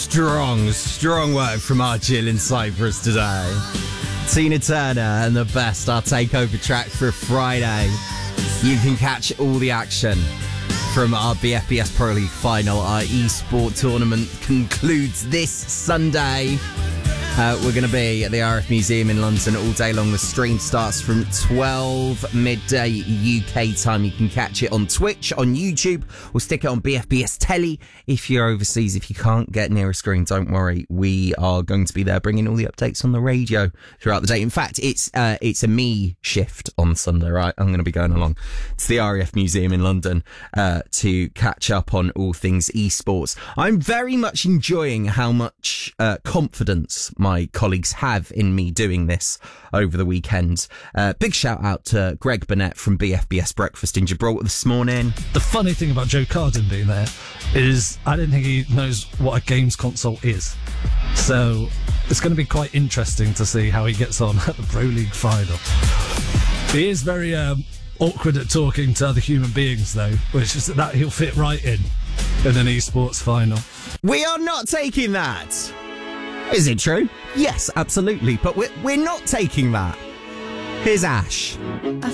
Strong work from our Jill in Cyprus today. Tina Turner and The Best, our takeover track for Friday. You can catch all the action from our BFBS Pro League final. Our eSport tournament concludes this Sunday. We're going to be at the RF Museum in London all day long. The stream starts from 12 midday UK time. You can catch it on Twitch, on YouTube. We'll stick it on BFBS Telly if you're overseas. If you can't get near a screen, don't worry. We are going to be there bringing all the updates on the radio throughout the day. In fact, it's a me shift on Sunday, right? I'm going to be going along to the RAF Museum in London to catch up on all things esports. I'm very much enjoying how much confidence my colleagues have in me doing this over the weekend. Big shout out to Greg Burnett from BFBS Breakfast in Gibraltar this morning. The funny thing about Joe Carden being there is I don't think he knows what a games console is. So it's going to be quite interesting to see how he gets on at the Pro League final. He is very awkward at talking to other human beings though, which is that he'll fit right in an esports final. We are not taking that. Is it true? Yes, absolutely. But we're not taking that. Here's Ash.